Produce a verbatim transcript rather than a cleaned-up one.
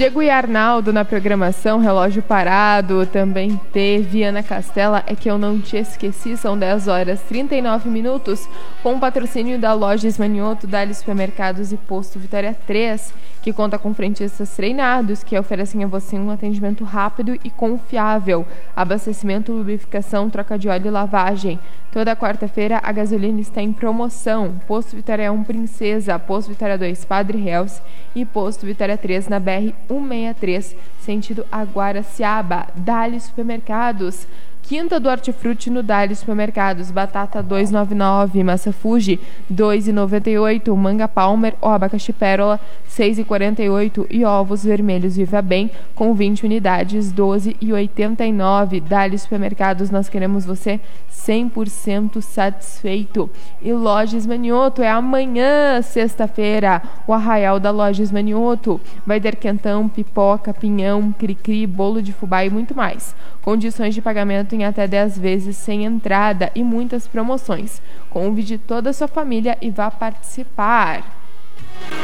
Diego e Arnaldo na programação, Relógio Parado, também teve Ana Castela, É Que Eu Não Te Esqueci, são dez horas e trinta e nove minutos, com o patrocínio da Lojas Manioto, Dali Supermercados e Posto Vitória três, que conta com frentistas treinados, que oferecem a você um atendimento rápido e confiável, abastecimento, lubrificação, troca de óleo e lavagem. Toda quarta-feira a gasolina está em promoção. Posto Vitória um Princesa, Posto Vitória dois Padre Reus e Posto Vitória três na B R cento e sessenta e três, sentido Aguaraciaba. Dali Supermercados. Quinta do Hortifruti no Dali Supermercados. Batata dois reais e noventa e nove centavos, massa Fuji dois reais e noventa e oito centavos, manga Palmer ou abacaxi Pérola seis reais e quarenta e oito centavos e ovos vermelhos Viva Bem com vinte unidades doze reais e oitenta e nove centavos. Dali Supermercados, nós queremos você cem por cento satisfeito. E Lojas Manioto, é amanhã, sexta-feira, o arraial da Lojas Manioto. Vai ter quentão, pipoca, pinhão, cri-cri, bolo de fubá e muito mais. Condições de pagamento em até dez vezes sem entrada e muitas promoções. Convide toda a sua família e vá participar.